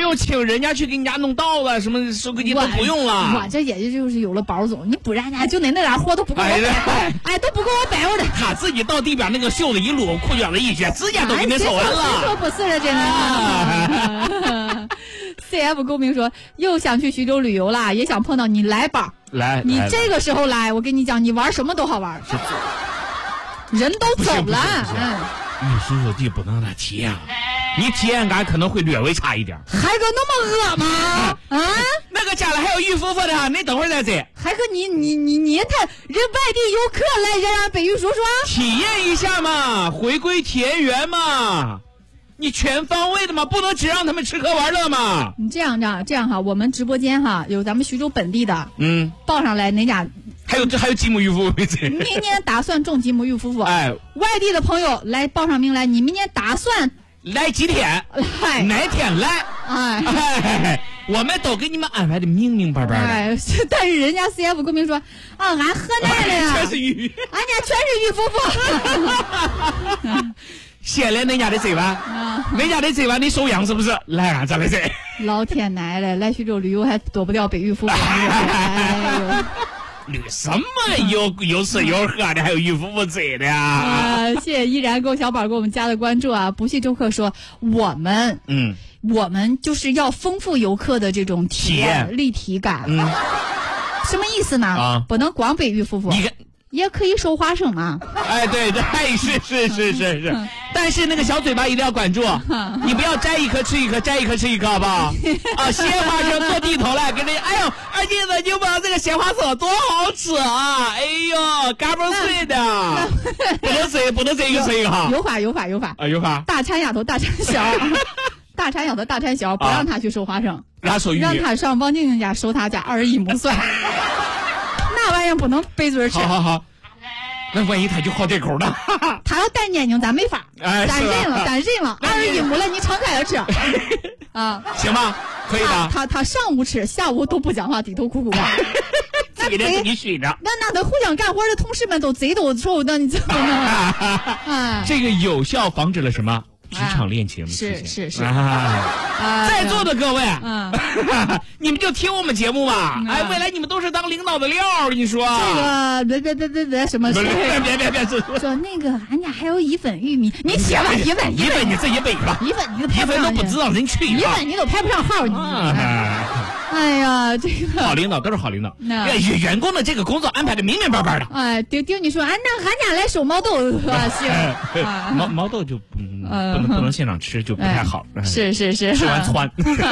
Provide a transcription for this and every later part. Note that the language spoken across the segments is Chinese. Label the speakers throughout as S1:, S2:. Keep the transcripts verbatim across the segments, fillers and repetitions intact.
S1: 用请人家去给你家弄稻子，什么收割机都不用了。
S2: 我这也就是有了宝总，你不然家就那那点活都不够我摆，哎，都不够我摆我的。
S1: 他自己到地边那个袖子一撸，裤卷子一卷，指甲都给你收完了。
S2: 谁说不是的，真的。C F 公明说又想去徐州旅游啦，也想碰到你，来吧。
S1: 来，
S2: 你这个时候来，我跟你讲，你玩什么都好玩。人都走了，
S1: 嗯，玉叔叔地不能那体验，你体验感可能会略微差一点。
S2: 海哥那么饿吗？啊，
S1: 那个家里还有玉夫妇的，你等会儿再走。
S2: 海哥，你你你你他人外地游客来，让让北玉叔叔
S1: 体验一下嘛，回归田园嘛。你全方位的嘛，不能只让他们吃喝玩乐嘛。
S2: 你这样这样这样哈，我们直播间哈有咱们徐州本地的，嗯，报上来哪家？
S1: 还有这还有吉姆玉夫妇，
S2: 明年打算种吉姆玉夫妇。
S1: 哎，
S2: 外地的朋友来报上名来，你明年打算
S1: 来几天？
S2: 来
S1: 哪天来？哎，哎我们都给你们安排的明明白白的。哎，
S2: 但是人家 C F 公明说啊，俺河南的呀，
S1: 全是玉，
S2: 俺家全是玉夫妇。
S1: 谢了恁家的嘴巴，恁家的嘴巴你收养是不是？来俺咱来这。
S2: 老天奶奶，来徐州旅游还躲不掉北玉夫妇。哎
S1: 呦，旅什么有有吃有喝的，还有玉夫妇嘴的呀？
S2: 啊，谢谢依然够小宝给我们加的关注啊！不系周客说我们嗯，我们就是要丰富游客的这种体验立体感。嗯，什么意思呢？啊，不能光北玉夫妇。你也可以收花生嘛？
S1: 哎，对对，是是是是是，但是那个小嘴巴一定要管住，你不要摘一颗吃一颗，摘一颗吃一颗，好不好？啊，鲜花生坐地头来，跟着，哎呦，二弟子，你把这个鲜花生多好吃啊！哎呦，嘎嘣脆的，不能吃，不能这一个吃一个哈。
S2: 有法有法有法
S1: 啊，有法。
S2: 大馋丫头大馋小，大馋丫头大馋小，不让他去收花生，
S1: 让他收玉米，
S2: 让他上王静静家收他家二十一亩蒜。那玩意儿不能背嘴吃。
S1: 好好好，那万一他就好这口呢？
S2: 他要带眼睛，咱没法，哎、咱认了，咱认了。二十一亩了，你敞开了吃啊？
S1: 行吧，可以的。
S2: 他他, 他上午吃，下午都不讲话，低头苦苦干。
S1: 自己人自己睡着。
S2: 那那他互相干活的同事们都贼都臭，那你怎么弄
S1: 啊？这个有效防止了什么？职场恋情的
S2: 事情。是是是。
S1: 啊，在座的各位，嗯，你们就听我们节目吧。哎，未来你们都是当领导的料，我跟你说。
S2: 这个别别别别别什么？
S1: 别别别别
S2: 说那个，俺家还有一粉玉米，你切吧，一粉
S1: 一粉你自己背吧，
S2: 一粉你都排不上，
S1: 一粉都不知道人去，
S2: 一粉你都排不上号，你。哎呀，这个
S1: 好领导都是好领导，员员工的这个工作安排的明明白白的。
S2: 哎，丁丁，你说俺那俺家来收毛豆行？
S1: 毛毛豆就不能不能现场吃，就不太好。
S2: 是是是，
S1: 吃完窜。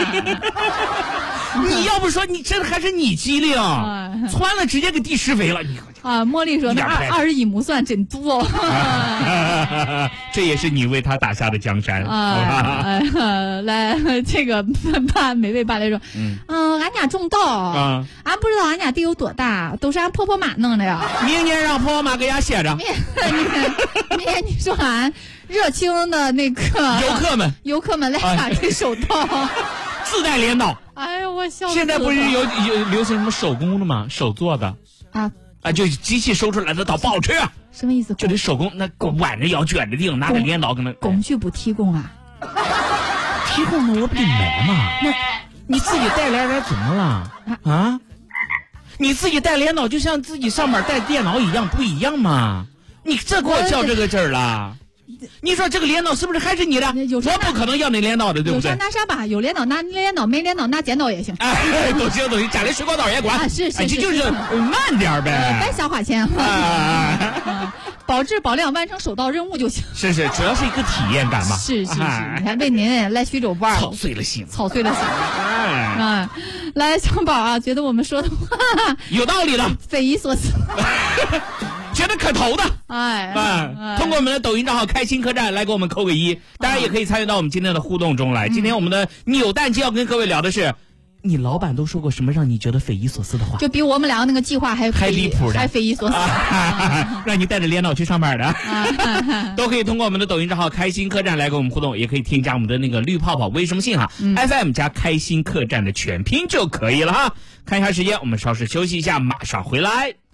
S1: 你要不说你这还是你机灵，窜了直接给地施肥了。你
S2: 啊，茉莉说那二二十一亩蒜真多，
S1: 这也是你为他打下的江山
S2: 啊。来，这个爸美味爸来说，嗯，俺家种稻啊，俺不知道俺家地有多大，都是俺婆婆妈弄的呀。
S1: 明年让婆婆妈给俺歇着。
S2: 明年你说俺热情的那个
S1: 游客们，
S2: 游客们来家里收稻。
S1: 自带镰刀，
S2: 哎呦我笑死了！
S1: 现在不是有有流行什么手工的吗？手做的啊啊，就机器收出来的刀不好吃，
S2: 什么意思？
S1: 就得手工，那挽着腰卷着腚，拿着镰刀跟那。
S2: 工具不提供啊？
S1: 提供的我不得买嘛？那你自己带镰刀怎么了啊？你自己带镰刀就像自己上班带电脑一样，不一样吗？你这给我较这个劲儿了。你说这个镰刀是不是还是你的？我不可能要你镰刀的，对不对？
S2: 有啥拿啥吧，有镰刀拿镰刀，没镰刀拿剪刀也行。
S1: 哎，都行都行，家里水果刀也管。
S2: 啊、是是是，
S1: 哎、这就是慢点呗，
S2: 别瞎花钱。啊、保质保量，完成手到任务就行。
S1: 是是，主要是一个体验感嘛。
S2: 是是是，你看为您来徐州玩，
S1: 操碎了心，
S2: 操碎了心。哎，啊，来小宝啊，觉得我们说的话
S1: 有道理的，
S2: 匪夷所思。
S1: 觉得可投的，
S2: 哎，
S1: 哎，通过我们的抖音账号开心客栈来给我们扣个一，当然也可以参与到我们今天的互动中来。嗯、今天我们的扭蛋机要跟各位聊的是，你老板都说过什么让你觉得匪夷所思的话？
S2: 就比我们两个那个计划还
S1: 还离谱的，
S2: 还匪夷所思，
S1: 啊、让你带着镰刀去上班的，啊、都可以通过我们的抖音账号开心客栈来跟我们互动，也可以添加我们的那个绿泡泡微生信哈、嗯、，F M 加开心客栈的全拼就可以了哈。看一下时间，我们稍事休息一下，马上回来。